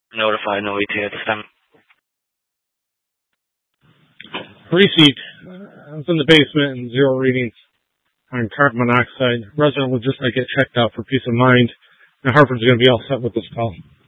notify no ETA at this time. Received. I was in the basement and 0 readings on carbon monoxide. Resident will just get checked out for peace of mind. And Hartford's going to be all set with this call.